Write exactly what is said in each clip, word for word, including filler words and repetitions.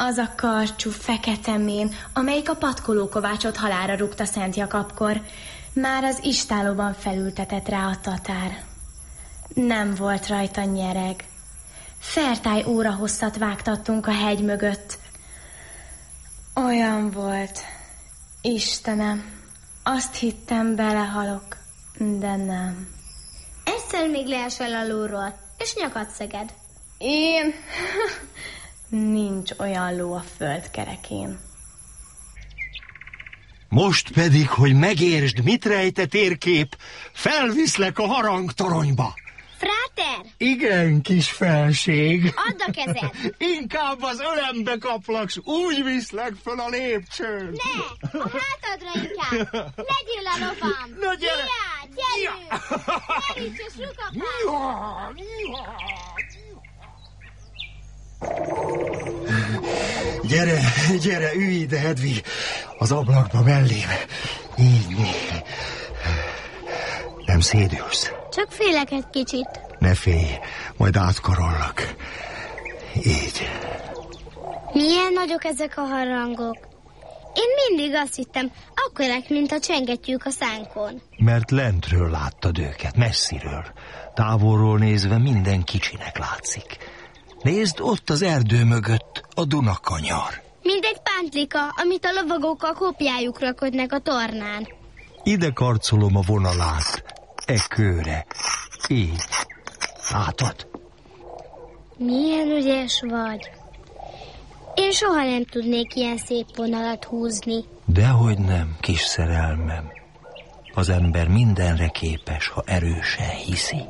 Az a karcsú, fekete mén, amelyik a patkolókovácsot halálra rúgta Szent Jakabkor, már az istálóban felültetett rá a tatár. Nem volt rajta nyereg. Fertály óra hosszat vágtattunk a hegy mögött. Olyan volt. Istenem, azt hittem, belehalok, de nem. Egyszer még leesel a lóról, és nyakat szeged. Én? Nincs olyan ló a földkerekén. Most pedig, hogy megértsd, mit rejt a térkép, felviszlek a harangtoronyba. Fráter! Igen, kis felség. Add a kezed! Inkább az ölembe kaplak, s úgy viszlek föl a lépcsőn. Ne! A hátadra inkább! Legyél a lovam! Na gyere! Miá, gyerünk! Merítses, rukapám! Gyere, gyere, ülj ide, Hedvig, az ablakba mellém. Így, így. Nem szédülsz? Csak félek egy kicsit. Ne félj, majd átkarollak. Így. Milyen nagyok ezek a harangok? Én mindig azt hittem, akkorák, mint a csengettyűk a szánkon. Mert lentről láttad őket, messziről. Távolról nézve minden kicsinek látszik. Nézd, ott az erdő mögött a Dunakanyar. Mint egy pántlika, amit a lovagok a kopjájukra kötnek a tornán. Ide karcolom a vonalát, e kőre. Így. Látod? Milyen ügyes vagy. Én soha nem tudnék ilyen szép vonalat húzni. Dehogy nem, kis szerelmem. Az ember mindenre képes, ha erősen hiszi.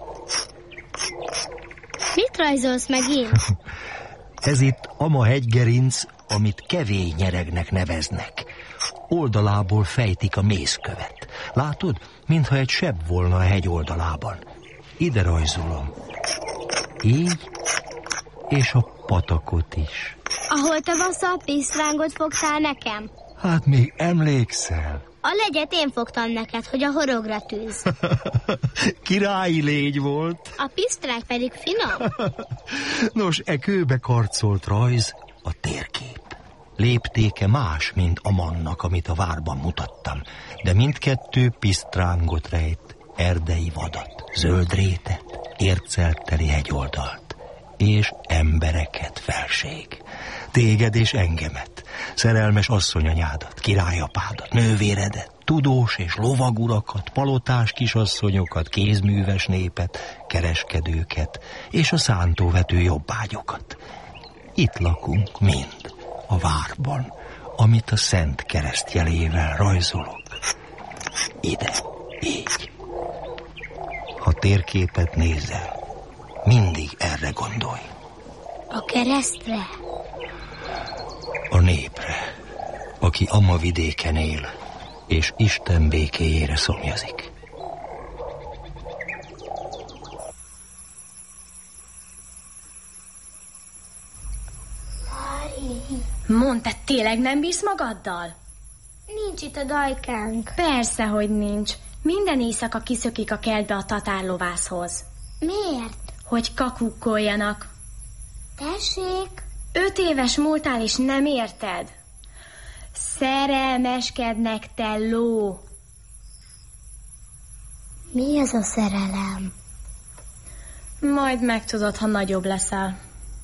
Mit rajzolsz megint? Ez itt ama hegygerinc, amit kevély nyeregnek neveznek. Oldalából fejtik a mészkövet. Látod, mintha egy seb volna a hegy oldalában. Ide rajzolom. Így, és a patakot is. Ahol tavasszal pisztrángot fogtál nekem? Hát még emlékszel? A legyet én fogtam neked, hogy a horogra tűz. Királyi légy volt. A pisztrák pedig finom. Nos, e kőbe karcolt rajz a térkép. Léptéke más, mint Amannak, amit a várban mutattam, de mindkettő pisztrángot rejt, erdei vadat, zöld rétet, ércelteli hegyoldalt, és embereket, felség. Téged és engemet, szerelmes asszonyanyádat, királyapádat, nővéredet, tudós és lovagurakat, palotás kisasszonyokat, kézműves népet, kereskedőket, és a szántóvető jobbágyokat. Itt lakunk mind, a várban, amit a Szent Kereszt jelével rajzolok. Ide, így. Ha térképet nézel, mindig erre gondolj. A keresztre? A népre, aki ama vidéken él, és Isten békéjére szomjazik. Mondd, te tényleg nem bízsz magaddal? Nincs itt a dajkánk. Persze, hogy nincs. Minden éjszaka kiszökik a kertbe a tatárlovászhoz. Miért? Hogy kakukkoljanak. Tessék? Öt éves múltál, és nem érted? Szerelmeskednek, te ló. Mi ez a szerelem? Majd megtudod, ha nagyobb leszel.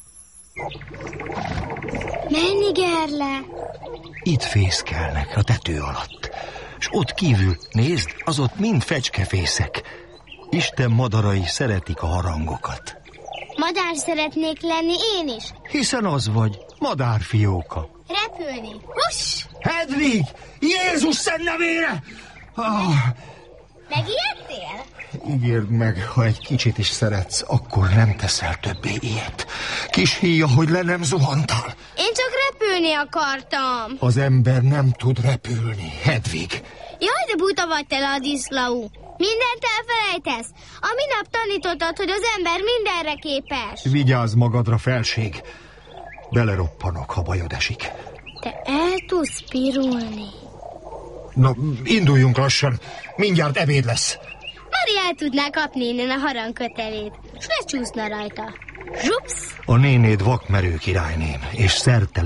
Menj, Gerle! Itt fészkelnek a tető alatt, és ott kívül, nézd, az ott mind fecskefészek. Isten madarai szeretik a harangokat. Madár szeretnék lenni én is. Hiszen az vagy, madárfióka. Repülni. Huss! Hedvig! Jézus szent nevére! Ah, megijedtél? ígérd meg, ha egy kicsit is szeretsz, akkor nem teszel többé ilyet. Kis híja, hogy le nem zuhantál. Én csak repülni akartam. Az ember nem tud repülni, Hedvig. Jaj, de buta vagy te, Ladislaú. Mindent elfelejtesz. A minap tanítottad, hogy az ember mindenre képes. Vigyázz magadra, felség. Beleroppanok, ha bajod esik. Te el tudsz pirulni. Na, induljunk lassan. Mindjárt ebéd lesz. Mari el tudná kapni innen a harangkötelét, s lecsúszna rajta. Zsupsz! A nénéd vakmerő királyném, és szerte